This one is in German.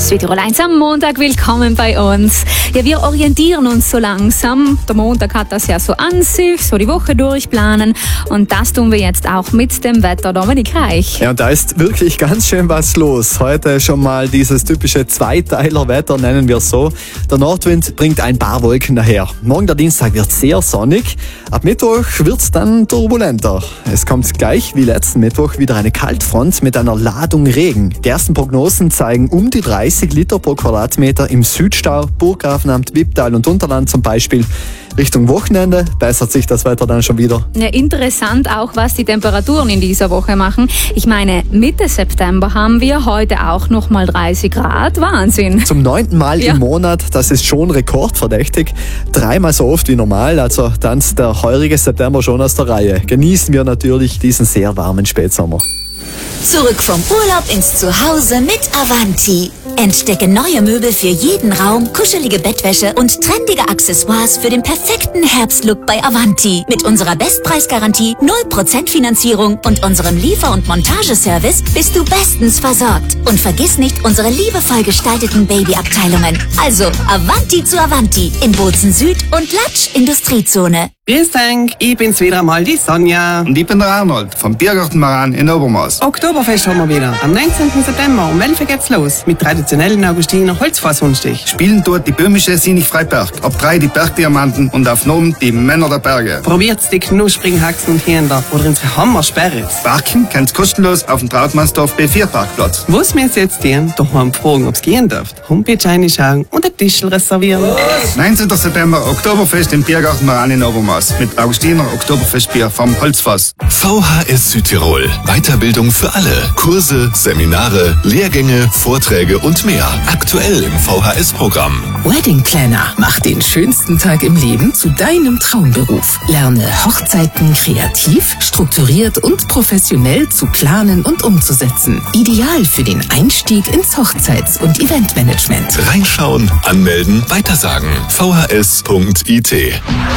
Südtirol 1 am Montag, willkommen bei uns. Ja, wir orientieren uns so langsam. Der Montag hat das ja so an sich, so die Woche durchplanen. Und das tun wir jetzt auch mit dem Wetter. Dominik Reich. Ja, und da ist wirklich ganz schön was los. Heute schon mal dieses typische Zweiteiler-Wetter, nennen wir es so. Der Nordwind bringt ein paar Wolken daher. Morgen der Dienstag wird sehr sonnig. Ab Mittwoch wird es dann turbulenter. Es kommt gleich wie letzten Mittwoch wieder eine Kaltfront mit einer Ladung Regen. Die ersten Prognosen zeigen um die 30 Liter pro Quadratmeter im Südstau, Burggrafenamt, Wipptal und Unterland zum Beispiel. Richtung Wochenende bessert sich das Wetter dann schon wieder. Ja, interessant auch, was die Temperaturen in dieser Woche machen. Ich meine, Mitte September haben wir heute auch noch mal 30 Grad. Wahnsinn. Zum 9. Mal im Monat, das ist schon rekordverdächtig. 3-mal so oft wie normal, also tanzt der heurige September schon aus der Reihe. Genießen wir natürlich diesen sehr warmen Spätsommer. Zurück vom Urlaub ins Zuhause mit Avanti. Entdecke neue Möbel für jeden Raum, kuschelige Bettwäsche und trendige Accessoires für den perfekten Herbstlook bei Avanti. Mit unserer Bestpreisgarantie, 0% Finanzierung und unserem Liefer- und Montageservice bist du bestens versorgt. Und vergiss nicht unsere liebevoll gestalteten Babyabteilungen. Also Avanti zu Avanti in Bozen Süd und Latsch Industriezone. Grüß dich, ich bin's wieder einmal, die Sonja. Und ich bin der Arnold vom Biergartenmaran in Obermaß. Oktoberfest haben wir wieder. Am 19. September um 11 Uhr geht's los. Mit traditionellen Augustiner Holzfassungsstich. Spielen dort die böhmische Sinich Freiberg. Ab 3 die Bergdiamanten und auf Nomen die Männer der Berge. Probiert's die knusprigen Haxen und Händler oder unsere Hammersperre. Parken kannst kostenlos auf dem Trautmannsdorf B4 Parkplatz. Was wir jetzt gehen, doch mal fragen, ob's gehen darf. Homepage reinschauen und ein Tischl reservieren. 19. September Oktoberfest im Biergartenmaran in Obermaß. Mit Augustiner Oktoberfestbier vom Holzfass. VHS Südtirol. Weiterbildung für alle. Kurse, Seminare, Lehrgänge, Vorträge und mehr. Aktuell im VHS-Programm. Wedding Planner. Mach den schönsten Tag im Leben zu deinem Traumberuf. Lerne Hochzeiten kreativ, strukturiert und professionell zu planen und umzusetzen. Ideal für den Einstieg ins Hochzeits- und Eventmanagement. Reinschauen, anmelden, weitersagen. vhs.it